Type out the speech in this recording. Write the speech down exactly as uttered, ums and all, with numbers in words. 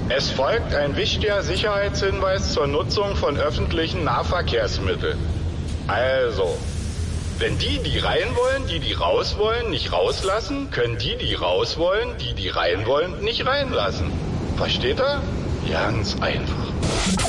Es folgt ein wichtiger Sicherheitshinweis zur Nutzung von öffentlichen Nahverkehrsmitteln. Also, wenn die, die rein wollen, die, die raus wollen, nicht rauslassen, können die, die raus wollen, die, die rein wollen, nicht reinlassen. Versteht ihr? Ganz einfach.